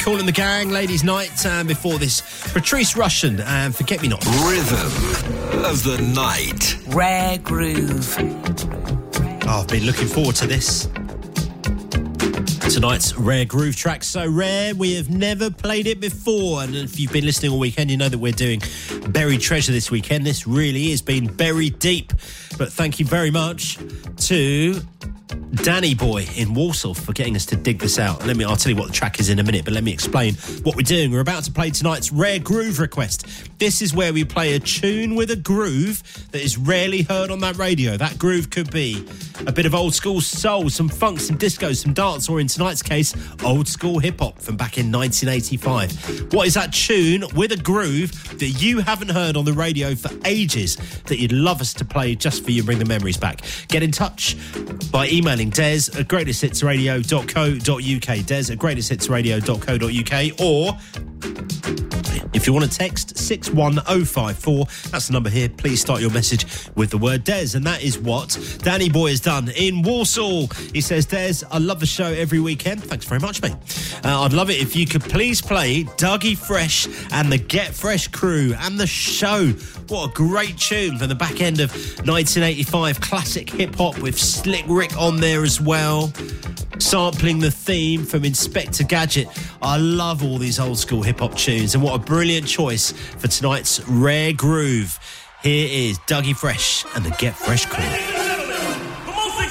Cool in the Gang, Ladies' Night, and before this, Patrice Rushen and Forget Me Not. Rhythm of the Night. Rare Groove. I've been looking forward to this. Tonight's Rare Groove track, so rare we have never played it before, and if you've been listening all weekend you know that we're doing Buried Treasure this weekend. This really has been buried deep, but thank you very much to Danny Boy in Walsall for getting us to dig this out. I'll tell you what the track is in a minute, but let me explain what we're doing. We're about to play tonight's Rare Groove request. This is where we play a tune with a groove that is rarely heard on that radio. That groove could be a bit of old school soul, some funk, some disco, some dance, or in tonight's case, old school hip-hop from back in 1985. What is that tune with a groove that you haven't heard on the radio for ages that you'd love us to play just for you and bring the memories back? Get in touch by emailing Des at greatesthitsradio.co.uk, Des at greatesthitsradio.co.uk, or if you want to text 61054, that's the number here. Please start your message with the word Des, and that is what Danny Boy has done in Walsall. He says, Des, I love the show every weekend. Thanks very much, mate. I'd love it if you could please play Dougie Fresh and the Get Fresh crew and the show. What a great tune from the back end of 1985, classic hip-hop with Slick Rick on there as well, sampling the theme from Inspector Gadget. I love all these old school hip-hop tunes, and what a brilliant choice for tonight's Rare Groove. Here is Dougie Fresh and the Get Fresh crew.